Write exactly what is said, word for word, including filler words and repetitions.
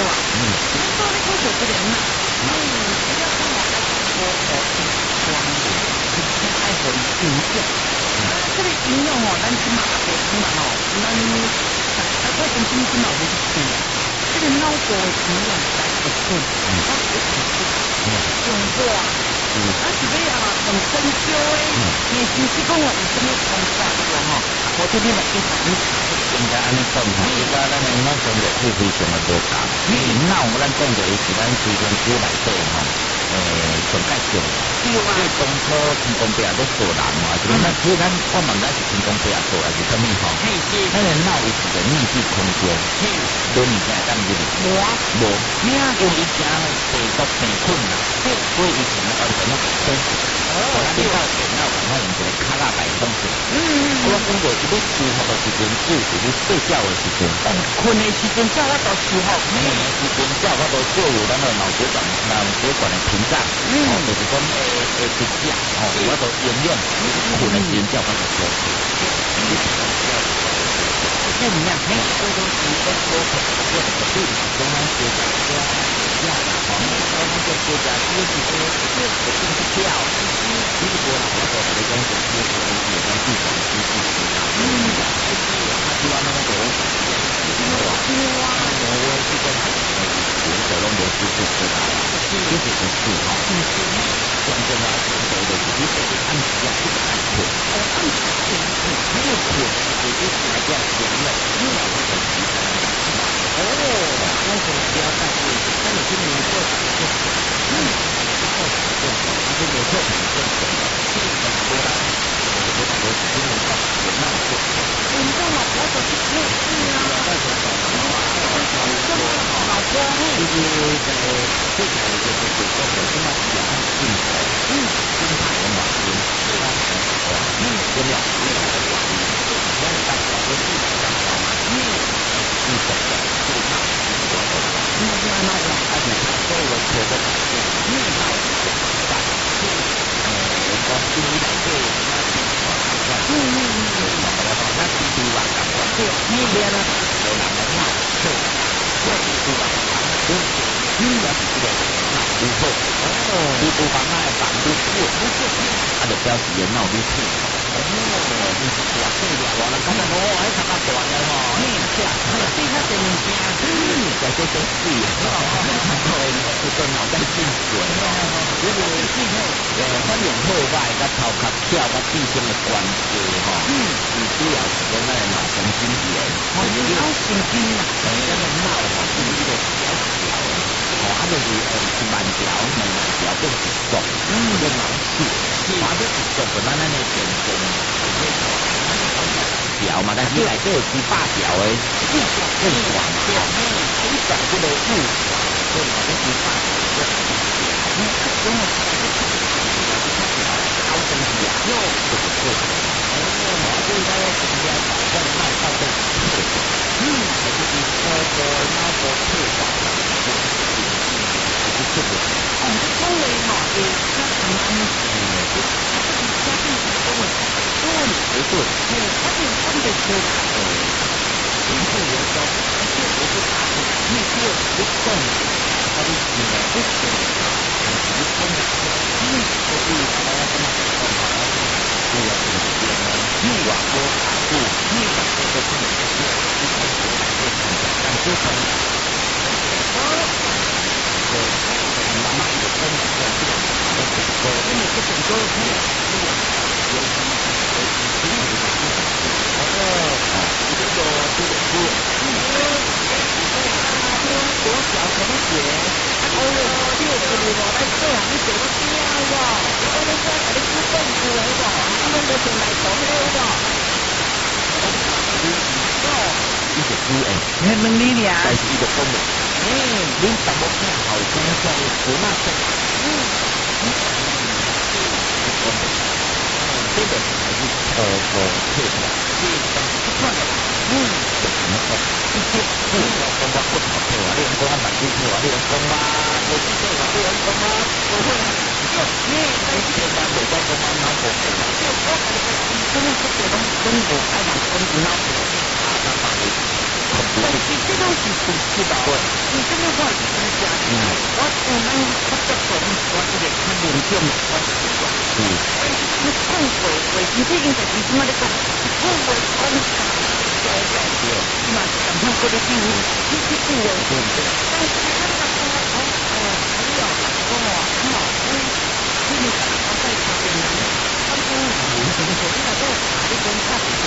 啊，嗯，咱做咧讲做这个嘛，嗯，这个讲话来说好听，光的，一定爱互伊营养。啊，这个营养哦，咱即马也袂讲啦吼，咱啊，我本身即马有去听，这个脑部的营养才会好，才会提升，上大。啊，是要啊，用生烧的，你是是讲话有什么方法的吼？我这边嘛，其实你应该安尼讲吼，依家咱的脑中热非常的无同，因为脑咱讲着是咱随身体内底吼，诶，上介重要。因为当初天公伯也咧做人嘛，是咱其实咱我问咱是天公伯也做还是啥物吼？ 嘿是， 咱的脑有一个密闭空间，嘿，所以才当入去。 无无，因为伊惊病毒病菌啦，嘿，所以以前咧完全拢封死。哦，你到电脑可能用一个卡拉来封死。嗯嗯，我讲过，伊要舒服的时阵，只有你睡觉的时阵， 困的时阵才我到舒服， 困的时阵才我到少有咱个脑血管、脑血管的屏障，哦，就是讲诶诶支架，哦，我到营养，困的时阵才我到舒服。 这唔样，嘿，这都是在说可我的对的，中央学家家家啦，吼，我们就学家就是说，这个定是票，其实其实我啦，我做的讲是学习的是讲地方知识知道，嗯，其实他希望那个我因为我因为我我我这个我手拢无知识知道啦，其实不是吼，嗯，真正啊，做的是你得按时啊，这个按错，哦，按时错，没有错，也就是来讲闲了，因为我的时间。哦，那种不要带入，那你今年做什么做？嗯，做什么做？那就没做什么做什么，这个很多啦。我觉得我今年到有那么做。你知道吗？我都是做事啊。在做什么啊？做老公。就是在这个就是做做什么讲进口，嗯，金牌的马丁，是吧？嗯，有没有？有没有？我也当小的地方上班嘛，嗯，日本的做那我懂，因为这样那样，而且他所有的车都改变，因为那我讲在，呃，我经历了这那情况，嗯嗯嗯嗯，那基督啊，感觉对，那边呢有两个闹车，我基督啊，嗯，嗯，我是这个闹不错，哦，基督房那房都错，不错，他的标题也闹不错。哦，你是大细条啊，人讲哦，还差较大个吼，嘿，是啊，对较侪物件，嗯，在这些水啊，哦，这个脑袋进水哦，这个是呃，发现破坏甲头壳跳甲地上的关系吼，嗯，是主要是跟咱的脑神经元，哦，脑神经啊，咱的脑吼是一个小条的，哦，啊就是呃一万条、两万条变一束，嗯，个脑血，把这一束跟咱那个电线。条嘛，但是内底有几百条诶，更更广嘛，你讲这个物广，所以这几百条就很广。嗯，跟我讲这几百条，高升级啊，又不是错的。哦，所以大家今天早上卖到这个特点，嗯，还是比超过超过特少的，还是特别。哦，这周围哈，也那很安全，它是家庭周围。对，没错，对，而且他们的车呃，零售员工，而且不是大众，因为只有不动的，它的呃不动的，呃，不动的车，因为都是大家跟他讲的嘛，这个这个边呢，越往多卡住，越往多的这种车，一开始来就很但是从哦，对，慢慢的跟着这个的整个，因为这整个车是有有什么？哦，这个这个是，嗯，多小同学，哦，六十五我来做，你做得惊哇！我那个给你出政府的个，你们都从来做那个。哦，一个猪诶，你问你俩，但是一个公的，嗯，你怎么看好生像不那生？嗯，嗯，这个还是呃呃配合，这个东西不算的，嗯，这什么的，一些不要讲话不好配合，你讲话蛮低配合，你讲话我是配合，你讲话我会，就你在这边我讲话蛮好配合，就我感觉真的是这种中国爱讲中国脑子，啊，那把你。但是这种是出出道，你这个我是真正，我我们合作过，我这个看严重，我是过，嗯，你控制为你这应该是什么的讲？控制控制对对对，起码是讲通过的记录，你去记录，对对。但是他那个说哦哦，没有了，跟我好，嗯，你你讲我在旁边呢，他说我们怎么说？你那个查的跟他。